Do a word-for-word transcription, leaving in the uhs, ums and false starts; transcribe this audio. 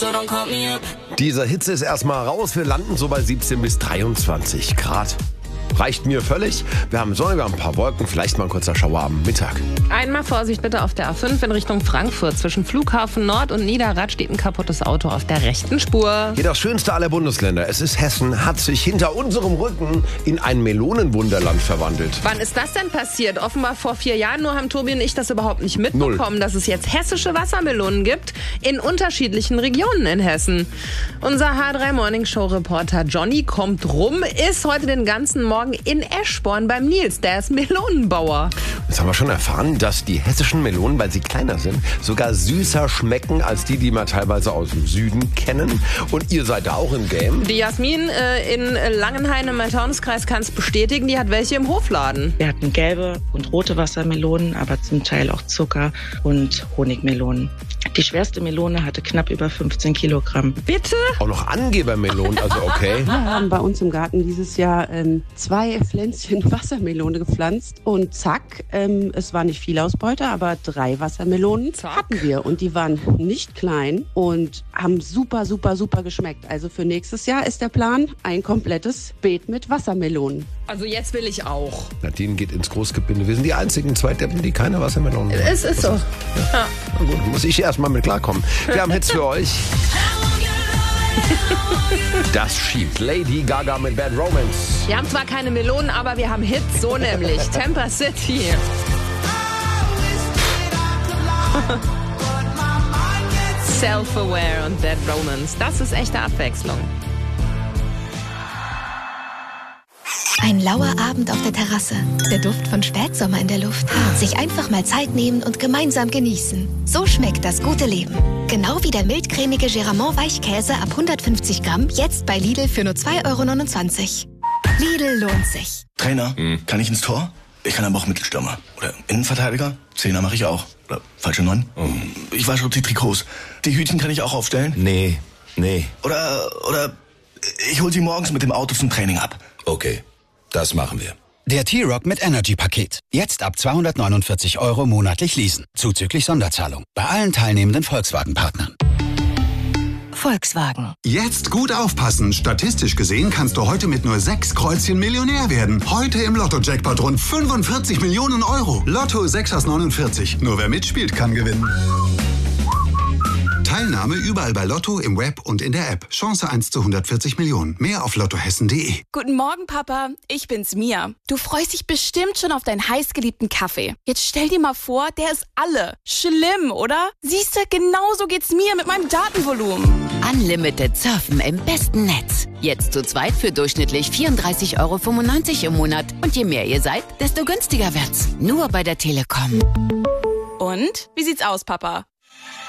Diese Hitze ist erstmal raus. Wir landen so bei siebzehn bis dreiundzwanzig Grad. Reicht mir völlig. Wir haben Sonne, wir haben ein paar Wolken, vielleicht mal ein kurzer Schauer am Mittag. Einmal Vorsicht bitte auf der A fünf in Richtung Frankfurt. Zwischen Flughafen Nord und Niederrad steht ein kaputtes Auto auf der rechten Spur. Hier das schönste aller Bundesländer, es ist Hessen, hat sich hinter unserem Rücken in ein Melonenwunderland verwandelt. Wann ist das denn passiert? Offenbar vor vier Jahren, nur haben Tobi und ich das überhaupt nicht mitbekommen, Null. dass es jetzt hessische Wassermelonen gibt in unterschiedlichen Regionen in Hessen. Unser H drei Morning Show Reporter Johnny kommt rum, ist heute den ganzen Morgen in Eschborn beim Nils, der ist Melonenbauer. Jetzt haben wir schon erfahren, dass die hessischen Melonen, weil sie kleiner sind, sogar süßer schmecken als die, die wir teilweise aus dem Süden kennen. Und ihr seid da auch im Game. Die Jasmin äh, in Langenhain im Main-Taunus-Kreis kann es bestätigen, die hat welche im Hofladen. Wir hatten gelbe und rote Wassermelonen, aber zum Teil auch Zucker- und Honigmelonen. Die schwerste Melone hatte knapp über fünfzehn Kilogramm. Bitte? Auch noch Angebermelonen, also okay. Wir haben bei uns im Garten dieses Jahr ähm, zwei Pflänzchen Wassermelone gepflanzt und zack, ähm, es war nicht viel Ausbeute, aber drei Wassermelonen Zack. hatten wir und die waren nicht klein und haben super, super, super geschmeckt. Also für nächstes Jahr ist der Plan ein komplettes Beet mit Wassermelonen. Also jetzt will ich auch. Nadine geht ins Großgebinde. Wir sind die einzigen zwei Deppen, die keine Wassermelonen haben. Es ist so. Ja. Na gut, muss ich erst mal mit klarkommen. Wir haben Hits für euch. Das schiebt Lady Gaga mit Bad Romance. Wir haben zwar keine Melonen, aber wir haben Hits, so nämlich. Tampa City. Self-Aware und Bad Romance. Das ist echte Abwechslung. Ein lauer Abend auf der Terrasse. Der Duft von Spätsommer in der Luft. Sich einfach mal Zeit nehmen und gemeinsam genießen. So schmeckt das gute Leben. Genau wie der mildcremige Geramont Weichkäse ab hundertfünfzig Gramm. Jetzt bei Lidl für nur zwei Euro neunundzwanzig. Lidl lohnt sich. Trainer, hm. kann ich ins Tor? Ich kann aber auch Mittelstürmer. Oder Innenverteidiger? Zehner mache ich auch. Oder falsche Neun? Oh. Ich wasche die Trikots. Die Hütchen kann ich auch aufstellen? Nee, nee. Oder, oder ich hol sie morgens mit dem Auto zum Training ab. Okay. Das machen wir. Der T-Rock mit Energy-Paket. Jetzt ab zweihundertneunundvierzig Euro monatlich leasen. Zuzüglich Sonderzahlung. Bei allen teilnehmenden Volkswagen-Partnern. Volkswagen. Jetzt gut aufpassen. Statistisch gesehen kannst du heute mit nur sechs Kreuzchen Millionär werden. Heute im Lotto-Jackpot rund fünfundvierzig Millionen Euro. Lotto sechs aus neunundvierzig. Nur wer mitspielt, kann gewinnen. Teilnahme überall bei Lotto, im Web und in der App. Chance eins zu hundertvierzig Millionen. Mehr auf lottohessen punkt de. Guten Morgen, Papa. Ich bin's, Mia. Du freust dich bestimmt schon auf deinen heißgeliebten Kaffee. Jetzt stell dir mal vor, der ist alle. Schlimm, oder? Siehst du, genauso geht's mir mit meinem Datenvolumen. Unlimited Surfen im besten Netz. Jetzt zu zweit für durchschnittlich vierunddreißig Euro fünfundneunzig im Monat. Und je mehr ihr seid, desto günstiger wird's. Nur bei der Telekom. Und? Wie sieht's aus, Papa?